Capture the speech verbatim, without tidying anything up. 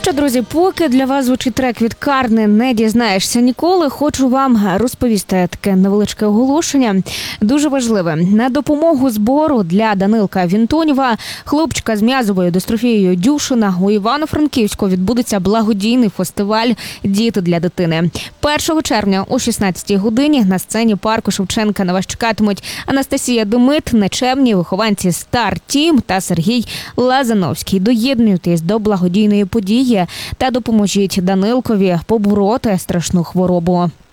що, друзі, поки для вас звучить трек від Карни «Не дізнаєшся ніколи», хочу вам розповісти таке невеличке оголошення. Дуже важливе. На допомогу збору для Данилка Вінтонєва, хлопчика з м'язовою дистрофією Дюшина, у Івано-Франківську відбудеться благодійний фестиваль «Діти для дитини». першого червня о шістнадцятій годині на сцені парку Шевченка на вас чекатимуть Анастасія Демит, нечемні вихованці «Стар Тім» та Сергій Лазановський. Доєднуйтесь до благодійної події та допоможіть Данилкові побороти страшну хворобу.